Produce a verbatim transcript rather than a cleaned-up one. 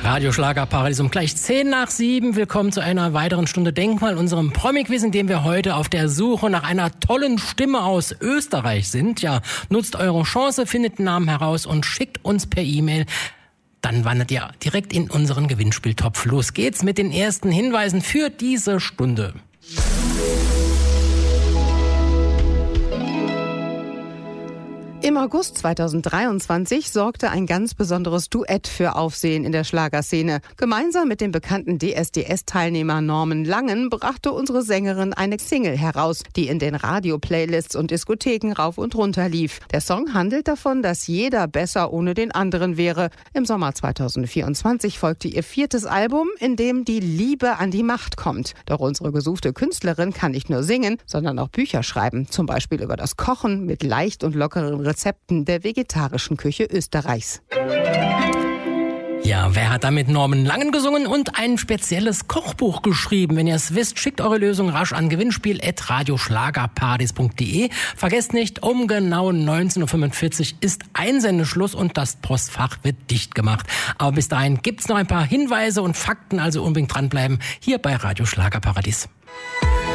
Radio Schlagerparadies um gleich zehn nach sieben. Willkommen zu einer weiteren Stunde Denkmal, unserem Promi-Quiz, in dem wir heute auf der Suche nach einer tollen Stimme aus Österreich sind. Ja, nutzt eure Chance, findet den Namen heraus und schickt uns per E-Mail. Dann wandert ihr direkt in unseren Gewinnspieltopf. Los geht's mit den ersten Hinweisen für diese Stunde. Im August zweitausenddreiundzwanzig sorgte ein ganz besonderes Duett für Aufsehen in der Schlagerszene. Gemeinsam mit dem bekannten D S D S-Teilnehmer Norman Langen brachte unsere Sängerin eine Single heraus, die in den Radio-Playlists und Diskotheken rauf und runter lief. Der Song handelt davon, dass jeder besser ohne den anderen wäre. Im Sommer zweitausendvierundzwanzig folgte ihr viertes Album, in dem die Liebe an die Macht kommt. Doch unsere gesuchte Künstlerin kann nicht nur singen, sondern auch Bücher schreiben. Zum Beispiel über das Kochen mit leicht und lockeren Rezepten der vegetarischen Küche Österreichs. Ja, wer hat da mit Norman Langen gesungen und ein spezielles Kochbuch geschrieben? Wenn ihr es wisst, schickt eure Lösung rasch an gewinnspiel at radioschlagerparadies punkt de. Vergesst nicht, um genau neunzehn Uhr fünfundvierzig ist Einsendeschluss und das Postfach wird dicht gemacht. Aber bis dahin gibt's noch ein paar Hinweise und Fakten, also unbedingt dranbleiben hier bei Radio Schlagerparadies.